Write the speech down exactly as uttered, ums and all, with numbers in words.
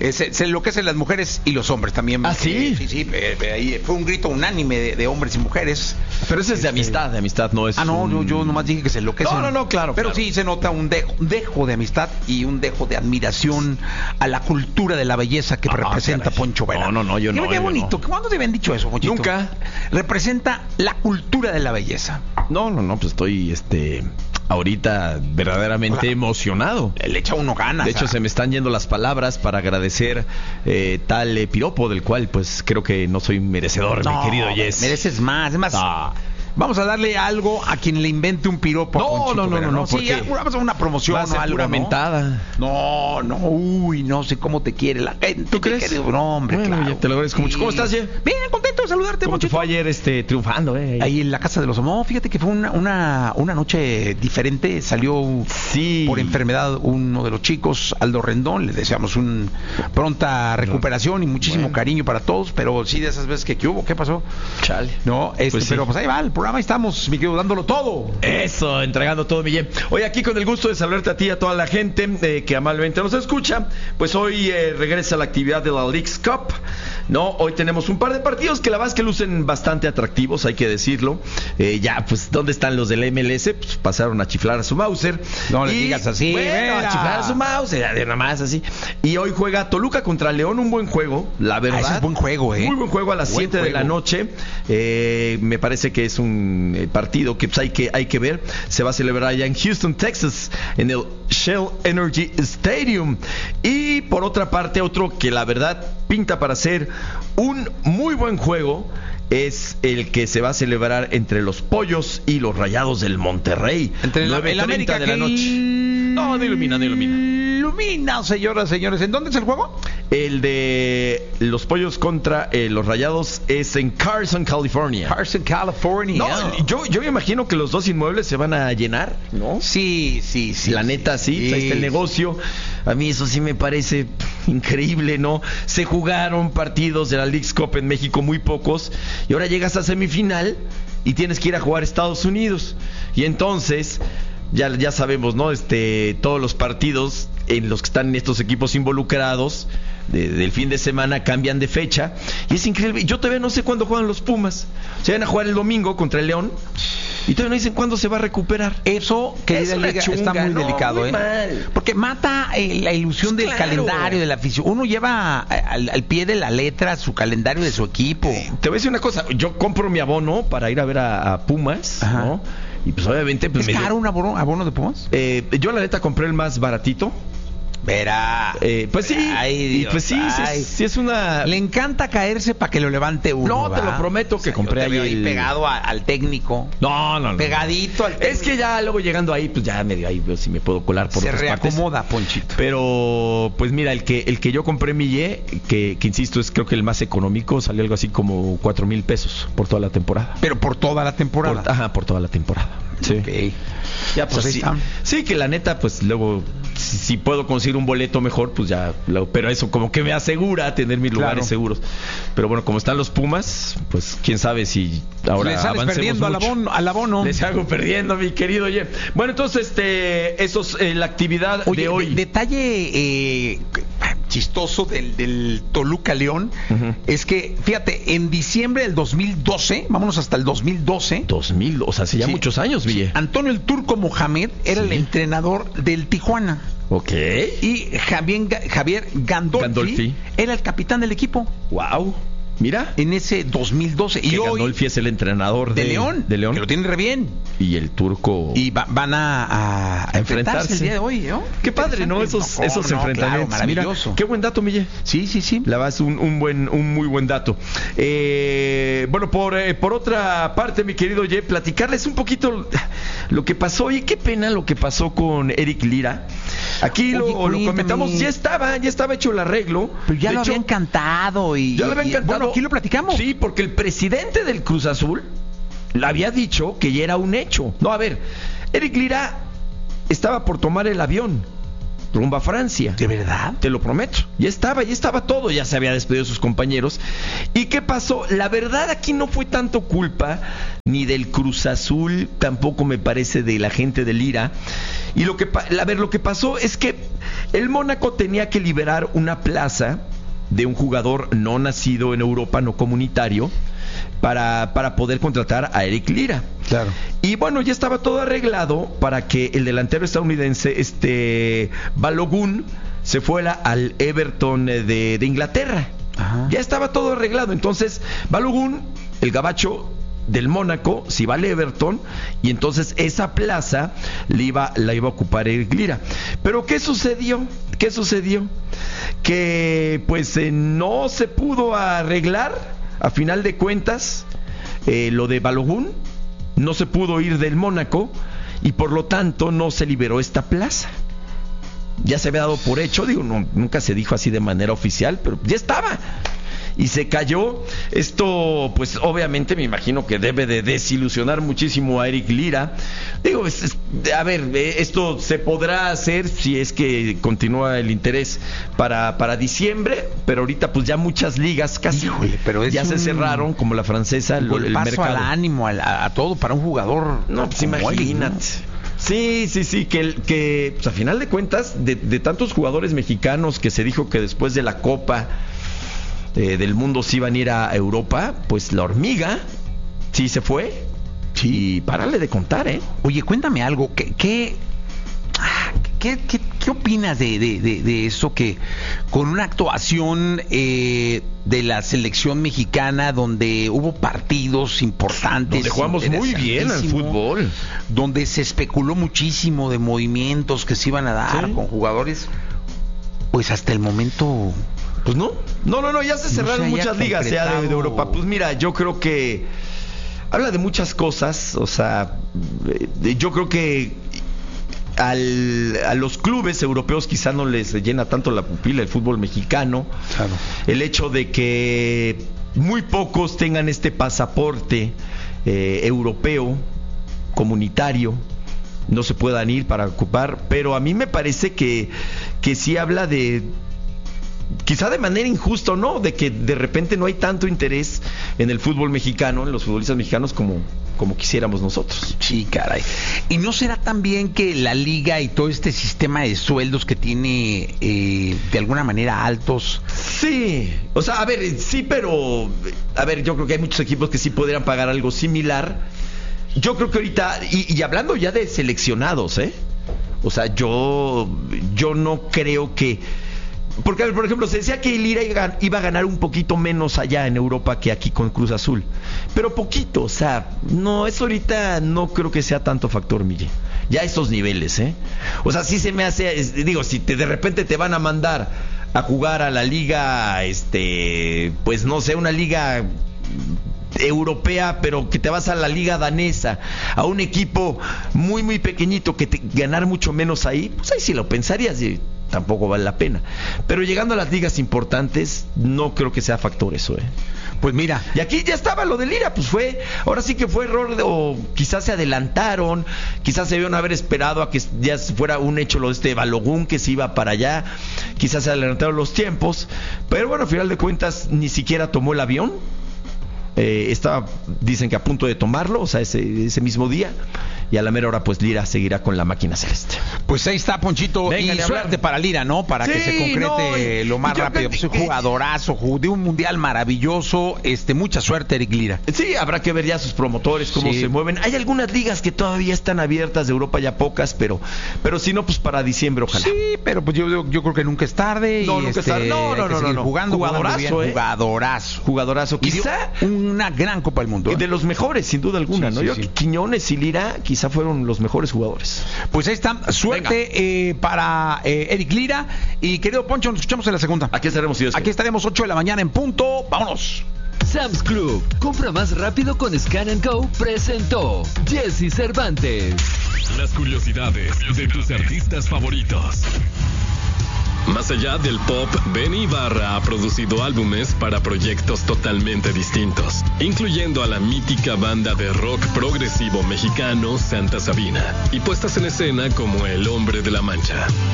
Eh, se, se enloquecen las mujeres y los hombres también. ¿Ah, sí? Eh, sí, sí. Eh, eh, ahí fue un grito unánime de, de hombres y mujeres. Pero ese es de amistad, de amistad, no es. Ah, no, un... yo, yo nomás dije que se enloquecen. No, no, no, claro. Pero claro. sí se nota un dejo, un dejo de amistad y un dejo de admiración a la cultura de la belleza que Ah, representa caray. Poncho Vera. No, no, no, yo Qué- no, Qué yo bonito. no. ¿Cuándo te habían dicho eso, Ponchito? Nunca. Representa la cultura de la belleza. No, no, no, pues estoy, este, ahorita verdaderamente O sea, emocionado. Le echa uno ganas. De hecho, a- se me están yendo las palabras para agradecer eh, tal eh, piropo del cual, pues, creo que no soy merecedor, No, mi querido Jess. mereces más. Es más, Ah. vamos a darle algo a quien le invente un piropo. No, a Ponchito no, no, Vera, no, no, Sí, porque algo- vamos a una promoción Va a ser o algo, pura ¿no? mentada. No, no, uy, no sé cómo te quiere la gente. ¿Tú crees? mi querido. No, hombre, Bueno, claro. ya te lo agradezco mucho. ¿Cómo estás, Ye? Bien, contento de saludarte, ¿Cómo te Ponchito. fue ayer, este, triunfando, eh? Ahí en la casa de los no, fíjate que fue una, una, una noche diferente. Salió Sí. por enfermedad uno de los chicos, Aldo Rendón. Le deseamos una pronta recuperación y muchísimo Bueno. cariño para todos. Pero sí, de esas veces que, ¿qué hubo? ¿Qué pasó? Chale. No, este, Pues sí. pero pues ahí va el programa. Ahí estamos, mi querido, dándolo todo. Eso, entregando todo, Miguel. Hoy aquí con el gusto de saludarte a ti y a toda la gente eh, que amablemente nos escucha. Pues hoy eh, regresa la actividad de la Leagues Cup, ¿no? Hoy tenemos un par de partidos que la verdad es que lucen bastante atractivos, hay que decirlo. Eh, ya, pues, ¿dónde están los del M L S? Pues pasaron a chiflar a su Mauser. No le Y, digas así, Bueno, Vera. a chiflar a su Mauser, ya, nada más así. Y hoy juega Toluca contra León, un buen juego, la verdad. Ah, ese es buen juego, ¿eh? Muy buen juego a las Buen siete de la juego. noche. Eh, me parece que es un eh, partido que pues, hay que hay que ver. Se va a celebrar allá en Houston, Texas, en el Shell Energy Stadium. Y por otra parte, otro que la verdad pinta para ser un muy buen juego es el que se va a celebrar entre los Pollos y los Rayados del Monterrey. Entre la, nueve el treinta América de la que noche. No, no ilumina, no ilumina. Ilumina, señoras, señores. ¿En dónde es el juego? El de los Pollos contra eh, los Rayados es en Carson, California. Carson, California. No, yo, yo me imagino que los dos inmuebles se van a llenar, ¿no? Sí, sí, sí. La neta, sí, pues ahí está el negocio. A mí eso sí me parece increíble, ¿no? Se jugaron partidos de la Leagues Cup en México, muy pocos, y ahora llegas a semifinal y tienes que ir a jugar a Estados Unidos. Y entonces, ya, ya sabemos, ¿no? Este, todos los partidos en los que están estos equipos involucrados de, del fin de semana cambian de fecha. Y es increíble. Yo todavía no sé cuándo juegan los Pumas. Se van a jugar el domingo contra el León. Y todavía no dicen cuándo se va a recuperar. Eso, querida Es una Liga, chunga, está muy no, delicado, muy ¿eh? mal. Porque mata eh, la ilusión Pues del claro. calendario de la afición. Uno lleva eh, al, al pie de la letra su calendario de su equipo. Te voy a decir una cosa, yo compro mi abono para ir a ver a, a Pumas, Ajá. ¿no? Y pues obviamente pues, ¿Es me- caro un abono, abono de Pumas? eh, yo la neta compré el más baratito. Verá. Eh, pues sí, Ay, y Dios, pues sí, sí, ay. es- sí es una... Le encanta caerse para que lo levante uno. No, te lo ¿verdad? prometo que O sea, compré yo te veo ahí ahí el- pegado a- al técnico. No, no, no. Pegadito al técnico. Es que ya luego llegando ahí, pues ya medio ahí veo si me puedo colar por se otras partes. reacomoda, Ponchito. Pero, pues mira, el que el que yo compré mi Ye, que, que insisto es creo que el más económico, salió algo así como cuatro mil pesos por toda la temporada. Pero por toda la temporada. Por- ajá, por toda la temporada. Sí. Ok. Ya, pues, Pues ahí sí, está. sí, que la neta, pues luego, si, si puedo conseguir un boleto mejor, pues ya, lo- pero eso como que me asegura tener mis Claro. lugares seguros. Pero bueno, como están los Pumas, pues quién sabe si ahora Le sales avancemos perdiendo al mucho. abono, al abono. Les hago perdiendo, mi querido Oye. Bueno, entonces, este, eso es eh, la actividad Oye, de hoy. de- detalle eh, chistoso del, del Toluca León Ujú. es que, fíjate, en diciembre del dos mil doce, vámonos hasta el dos mil doce, dos mil, o sea, hace ya Sí. muchos años, Ville. Antonio el Turco Mohamed era Sí. el entrenador del Tijuana. Ok. Y Javier, Ga- Javier Gandolfi, Gandolfi. era el capitán del equipo Wow. Mira. en ese dos mil doce. Que Y hoy, Gandolfi es el entrenador de, de, León, de León. que lo tiene re bien. Y el turco. Y va- van a, a- a enfrentarse enfrentarse. el día de hoy, ¿no? Qué padre, ¿no? Interesante. Esos, No, esos no, enfrentamientos. claro, maravilloso. Mira, qué buen dato, Mille. Sí, sí, sí. La verdad es un, un buen, un muy buen dato. Eh, bueno, por, eh, por otra parte, mi querido Ye, platicarles un poquito lo que pasó. Y qué pena lo que pasó con Eric Lira. Aquí lo, Oye, lo cuéntame. comentamos, ya estaba, ya estaba hecho el arreglo. Pero ya De lo hecho, habían cantado y... ya lo habían y- cantado. Bueno, aquí lo platicamos. Sí, porque el presidente del Cruz Azul le había dicho que ya era un hecho. No, a ver, Eric Lira estaba por tomar el avión rumbo a Francia. ¿De verdad? Te lo prometo. Ya estaba, ya estaba todo, ya se había despedido de sus compañeros. ¿Y qué pasó? La verdad aquí no fue tanto culpa ni del Cruz Azul, tampoco me parece de la gente del Lira. Y lo que, a ver, lo que pasó es que el Mónaco tenía que liberar una plaza de un jugador no nacido en Europa, no comunitario, para, para poder contratar a Eric Lira. Claro. Y bueno, ya estaba todo arreglado para que el delantero estadounidense, este Balogun, se fuera al Everton de, de Inglaterra. Ajá. Ya estaba todo arreglado. Entonces, Balogun, el gabacho del Mónaco, se iba al Everton, y entonces esa plaza la iba, la iba a ocupar Eric Lira. Pero ¿qué sucedió? ¿Qué sucedió? Que pues eh, no se pudo arreglar, a final de cuentas, eh, lo de Balogun. No se pudo ir del Mónaco y por lo tanto no se liberó esta plaza. Ya se había dado por hecho, digo, no, nunca se dijo así de manera oficial, pero ya estaba. Y se cayó. Esto, pues obviamente me imagino que debe de desilusionar muchísimo a Eric Lira. Digo, es, es, a ver, esto se podrá hacer si es que continúa el interés para, para diciembre, pero ahorita pues ya muchas ligas casi Híjole, pero ya se cerraron, como la francesa, el, el paso mercado. al ánimo, a, a todo para un jugador. No, pues imagínate. ¿No? Sí, sí, sí, que, que pues, a final de cuentas, de, de tantos jugadores mexicanos que se dijo que después de la Copa eh, del Mundo se iban a ir a Europa, pues la hormiga sí se fue. Sí, y párale de contar, ¿eh? Oye, cuéntame algo, ¿qué, qué, qué, qué, qué opinas de, de, de, de eso que con una actuación eh, de la selección mexicana donde hubo partidos importantes, donde jugamos muy bien al fútbol, donde se especuló muchísimo de movimientos que se iban a dar, ¿sí?, con jugadores, pues hasta el momento pues no, no, no, no ya se cerraron no se muchas ligas ya de, de Europa. Pues mira, yo creo que habla de muchas cosas, o sea, yo creo que Al, a los clubes europeos quizá no les llena tanto la pupila el fútbol mexicano. Claro. El hecho de que muy pocos tengan este pasaporte eh, europeo, comunitario, no se puedan ir para ocupar, pero a mí me parece que, que sí habla de, quizá de manera injusta o no, de que de repente no hay tanto interés en el fútbol mexicano, en los futbolistas mexicanos como como quisiéramos nosotros. Sí, caray. ¿Y no será también que la liga y todo este sistema de sueldos que tiene eh, de alguna manera altos? Sí, o sea, a ver, sí, pero a ver, yo creo que hay muchos equipos que sí podrían pagar algo similar. Yo creo que ahorita, y, y hablando ya de seleccionados, ¿eh? O sea, yo yo no creo que, porque, a ver, por ejemplo, se decía que el Lira iba a ganar un poquito menos allá en Europa que aquí con Cruz Azul. Pero poquito, o sea, no, eso ahorita no creo que sea tanto factor, Mille. Ya a estos niveles, ¿eh? O sea, sí se me hace, es, digo, si te, de repente te van a mandar a jugar a la liga, este, pues no sé, una liga europea, pero que te vas a la liga danesa, a un equipo muy, muy pequeñito, que te, ganar mucho menos ahí, pues ahí sí lo pensarías y tampoco vale la pena. Pero llegando a las ligas importantes, no creo que sea factor eso, ¿eh? Pues mira, y aquí ya estaba lo del Lira, pues fue, ahora sí que fue error, de, o quizás se adelantaron, quizás se debieron haber esperado a que ya fuera un hecho lo de este Balogun que se iba para allá, quizás se adelantaron los tiempos, pero bueno, al final de cuentas ni siquiera tomó el avión. Eh, estaba, dicen que a punto de tomarlo, o sea, ese, ese mismo día, y a la mera hora pues Lira seguirá con la máquina celeste. Pues ahí está, Ponchito. Venga, y suerte para Lira, ¿no? Para sí, que se concrete no, lo más rápido. Pues un jugadorazo, de un mundial maravilloso. Este, mucha suerte, Eric Lira. Sí, habrá que ver ya sus promotores cómo sí. se mueven. Hay algunas ligas que todavía están abiertas de Europa, ya pocas, pero pero si no, pues para diciembre ojalá. Sí, pero pues yo, yo, yo creo que nunca es tarde. No, y nunca este, es tarde. No, no, no, no, no. Jugando, jugadorazo, jugando bien, ¿eh? Jugadorazo. Jugadorazo. Quizá un una gran Copa del Mundo, ¿eh? De los mejores, sin duda alguna, sí, ¿no? Sí, Yo, sí. Quiñones y Lira quizá fueron los mejores jugadores. Pues ahí está, suerte eh, para eh, Eric Lira. Y querido Poncho, nos escuchamos en la segunda. Aquí estaremos, Dios. Aquí estaremos ocho de la mañana en punto. Vámonos. Sam's Club, compra más rápido con Scan and Go, presentó Jesse Cervantes. Las curiosidades de tus artistas favoritos. Más allá del pop, Benny Ibarra ha producido álbumes para proyectos totalmente distintos, incluyendo a la mítica banda de rock progresivo mexicano Santa Sabina, y puestas en escena como El Hombre de la Mancha.